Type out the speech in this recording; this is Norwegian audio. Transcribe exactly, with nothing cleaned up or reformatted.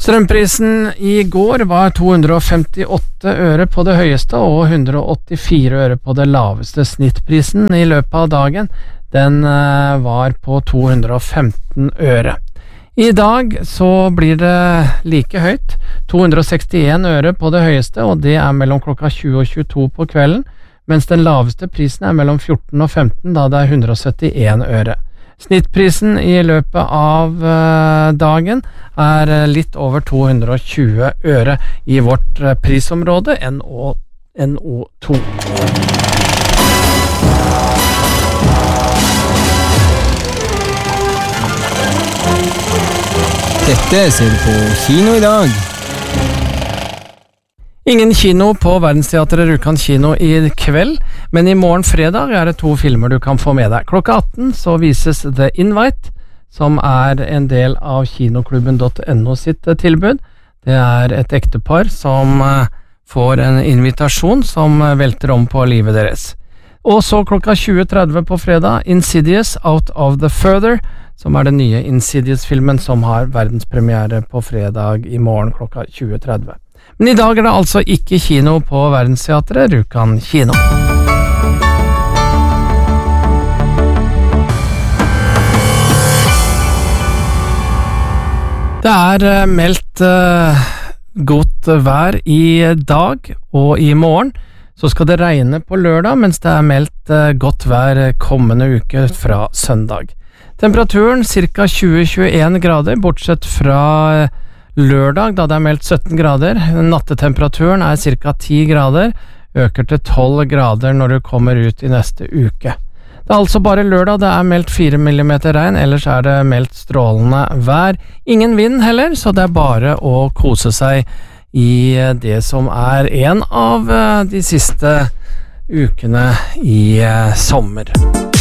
Strømprisen i går var to hundre femtiåtte øre på det høyeste og one hundred eighty-four øre på det laveste. Snittprisen i løpet av dagen, den var på to hundre femten øre. I dag så blir det like høyt, to hundre sekstien øre på det høyeste, og det er mellom klokka tjue og tjueto på kvelden, mens den laveste prisen er mellom fjorten og femten, da det er one hundred syttién øre. Snittprisen i løpet av uh, dagen er litt over to hundre tjue øre i vårt uh, prisområde N O to. Dette ser du på kino i dag. Ingen kino på Verdensteatret Rjukan kino i kveld, men i morgen fredag er det to filmer du kan få med deg. Klokka atten så vises The Invite, som er en del av kinoklubben .no sitt tilbud. Det er et ektepar som får en invitasjon som velter om på livet deres. Og så klokka tjue tretti på fredag, Insidious Out of the Further, som er den nye Insidious-filmen som har verdenspremiere på fredag i morgen klokka tjue tretti. Men i dag er det altså ikke kino på Verdensteatret Rjukan kino. Det er meldt uh, godt vær i dag, og i morgen så skal det regne på lørdag, mens det er meldt uh, godt vær kommende uke fra søndag. Temperaturen cirka tjue til tjueen grader, bortsett fra uh, lørdag, da det er meldt sytten grader. Nattetemperaturen er cirka ti grader, øker til tolv grader når du kommer ut i neste uke. Det er altså bare lørdag det er meldt fire millimeter regn, ellers er det meldt strålende vær. Ingen vind heller, så det er bare å kose seg i det som er en av de siste ukene i sommer.